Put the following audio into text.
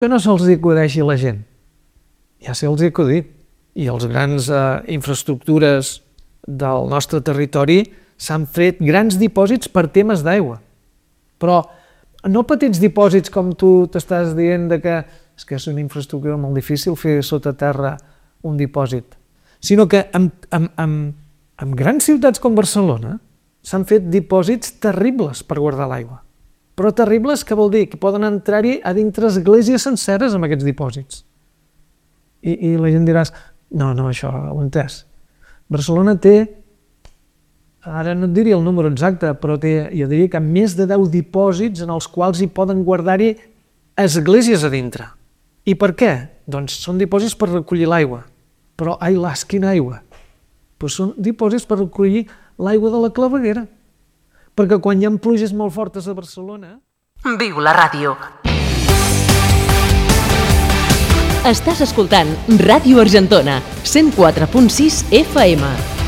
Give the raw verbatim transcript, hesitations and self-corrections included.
Que no se'ls acudeixi la gent. Ja se'ls ha acudit. I les grans eh, infraestructures del nostre territori s'han fet grans dipòsits per temes d'aigua. Però no petits dipòsits com tu t'estàs dient de que és que és una infraestructura molt difícil fer sota terra un dipòsit, sinó que en, en, en, en grans ciutats com Barcelona s'han fet dipòsits terribles per guardar l'aigua. Però terribles què vol dir? Que poden entrar-hi a dintre esglésies senceres amb aquests dipòsits. I, i la gent diràs, no, no, això ho he entès. Barcelona té, ara no et diria el número exacte, però té, jo diria que més de deu dipòsits en els quals hi poden guardar-hi esglésies a dintre. I per què? Doncs són dipòsits per recollir l'aigua. Però, ai las, quina aigua! Pues són dipòsits per recollir l'aigua de la claveguera. Perquè quan hi ha pluges molt fortes a Barcelona... Viu la ràdio! Estàs escoltant Ràdio Argentona, cent quatre punt sis F M.